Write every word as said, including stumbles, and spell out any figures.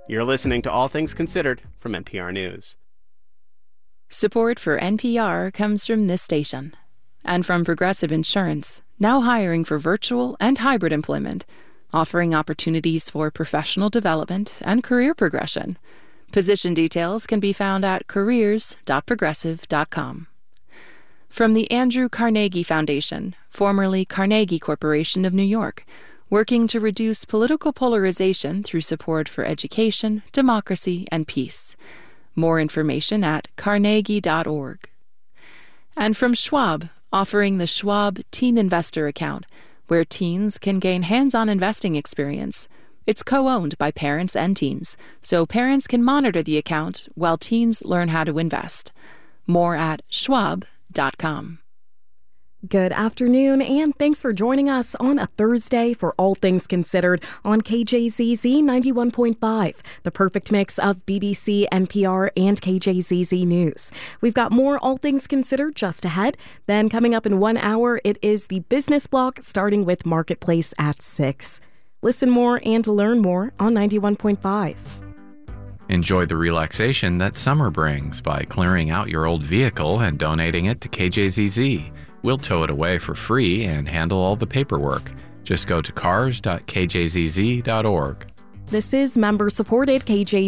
You're listening to All Things Considered from N P R News. Support for N P R comes from this station and from Progressive Insurance, now hiring for virtual and hybrid employment, offering opportunities for professional development and career progression. Position details can be found at careers dot progressive dot com. From the Andrew Carnegie Foundation, formerly Carnegie Corporation of New York, working to reduce political polarization through support for education, democracy, and peace. More information at carnegie dot org. And from Schwab, offering the Schwab Teen Investor Account, where teens can gain hands-on investing experience. It's co-owned by parents and teens, so parents can monitor the account while teens learn how to invest. More at schwab dot com. Good afternoon, and thanks for joining us on a Thursday for All Things Considered on K J Z Z ninety-one point five, the perfect mix of B B C, N P R, and K J Z Z News. We've got more All Things Considered just ahead. Then coming up in one hour, it is the business block, starting with Marketplace at six. Listen more and learn more on ninety-one point five. Enjoy the relaxation that summer brings by clearing out your old vehicle and donating it to K J Z Z. We'll tow it away for free and handle all the paperwork. Just go to cars dot k j z z dot org. This is member-supported K J